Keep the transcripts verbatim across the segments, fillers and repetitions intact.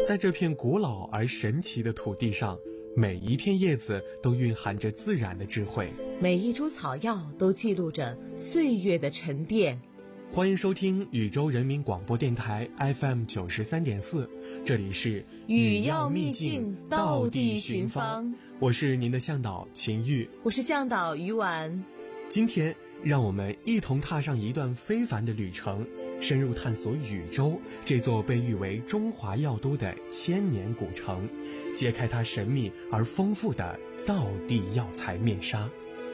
在这片古老而神奇的土地上，每一片叶子都蕴含着自然的智慧， 每一株草药都记录着岁月的沉淀。 欢迎收听宇宙人民广播电台 F M 九十三点四，这里是语要秘境，道地寻芳。 我是您的向导秦玉， 我是向导于婉。 今天让我们一同踏上一段非凡的旅程，深入探索禹州这座被誉为中华药都的千年古城，揭开它神秘而丰富的道地药材面纱。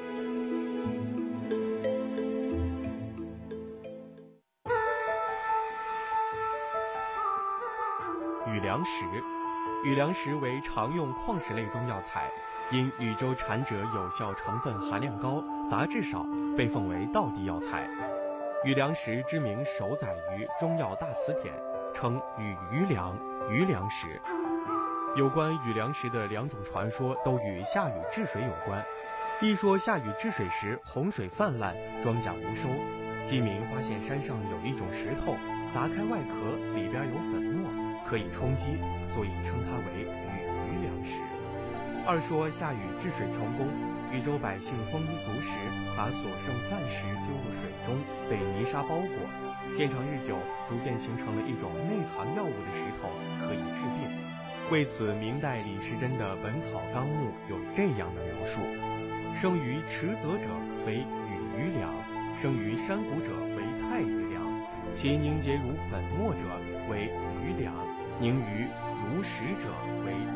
禹梁石，禹梁石为常用矿石类中药材，因禹州产者有效成分含量高，杂质少，被奉为道地药材。禹梁石之名首载于《中药大辞典》，称禹余梁、余梁石。有关禹梁石的两种传说都与下禹治水有关。一说下禹治水时洪水泛滥，庄稼无收，鸡鸣发现山上有一种石头，砸开外壳，里边有粉末，可以充饥，所以称它为禹余梁石。二说下禹治水成功，禹州百姓丰衣足食，把所剩饭食丢入水中，被泥沙包裹，天长日久，逐渐形成了一种内藏药物的石头，可以治病。为此，明代李时珍的《本草纲目》有这样的描述：生于池泽者为禹余梁，生于山谷者为太余梁，其凝结如粉末者为余梁，凝于如石者